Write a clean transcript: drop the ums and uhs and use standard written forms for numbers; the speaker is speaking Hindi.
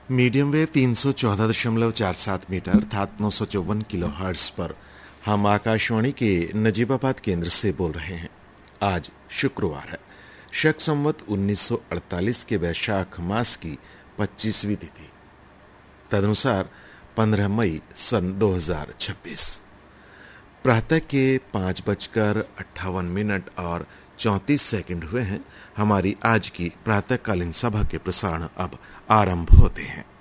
मीडियम वेव 314.47 मीटर अर्थात 954 किलो हर्ट्ज पर हम आकाशवाणी के नजीबाबाद केंद्र से बोल रहे हैं। आज शुक्रवार है, शक संवत 1948 के वैशाख मास की 25वीं तिथि, तदनुसार 15 मई सन 2026। प्रातः के 5:58 और 34 हुए हैं। हमारी आज की प्रातःकालीन सभा के प्रसारण अब आरंभ होते हैं।